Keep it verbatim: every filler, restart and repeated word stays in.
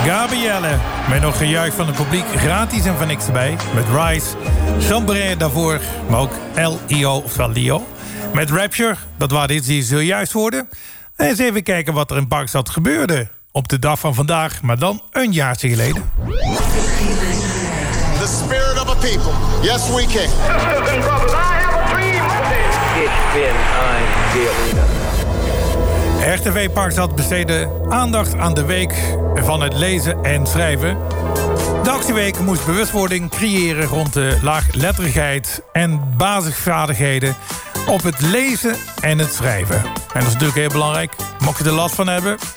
Gabrielle, met nog gejuich van het publiek, gratis en van niks erbij. Met Rise, Chambray daarvoor, maar ook L I O, oftewel Lio. Met Rapture, dat waren dit die zojuist hoorden. En eens even kijken wat er in Parkstad gebeurde op de dag van vandaag, maar dan een jaartje geleden. The spirit of a people. Yes, we can. Sisters and brothers, I have a dream. Ich bin ein Berliner. R T V Parkstad besteedde aandacht aan de week van het lezen en schrijven. De actieweek moest bewustwording creëren rond de laagletterigheid en basisvaardigheden op het lezen en het schrijven. En dat is natuurlijk heel belangrijk. Mocht je er last van hebben,